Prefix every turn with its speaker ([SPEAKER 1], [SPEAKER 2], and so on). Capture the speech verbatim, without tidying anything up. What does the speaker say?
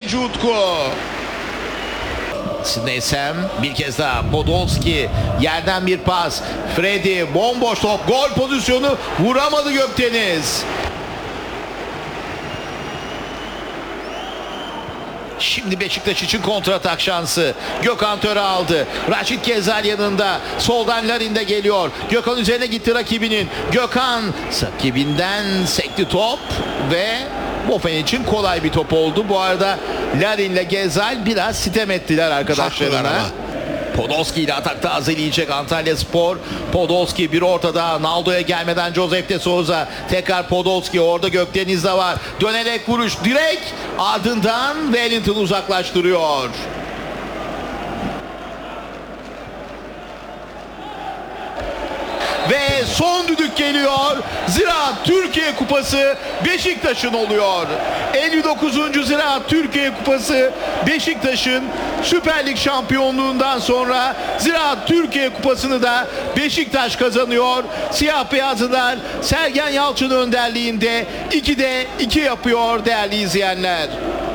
[SPEAKER 1] Kaleci Utku. Snesem bir kez daha Podolski, yerden bir pas. Freddy bomboş top, gol pozisyonu, vuramadı Gökdeniz. Şimdi Beşiktaş için kontratak şansı. Gökhan Töre aldı. Raşit Gezzal yanında. Soldan Larin de geliyor. Gökhan üzerine gitti rakibinin. Gökhan rakibinden sekti top ve Bofen için kolay bir top oldu. Bu arada Larin ile Gezzal biraz sitem ettiler arkadaşlarına. Podolski ile atakta azeleyecek Antalyaspor. Podolski bir ortada, Naldo'ya gelmeden Josef de Souza. Tekrar Podolski, orada Gökdeniz de var. Dönerek vuruş, direkt ardından Wellington uzaklaştırıyor. Ve son düdük geliyor. Ziraat Türkiye Kupası Beşiktaş'ın oluyor. elli dokuzuncu Ziraat Türkiye Kupası Beşiktaş'ın Süper Lig şampiyonluğundan sonra Ziraat Türkiye Kupası'nı da Beşiktaş kazanıyor. Siyah beyazlılar Sergen Yalçın önderliğinde ikide iki yapıyor değerli izleyenler.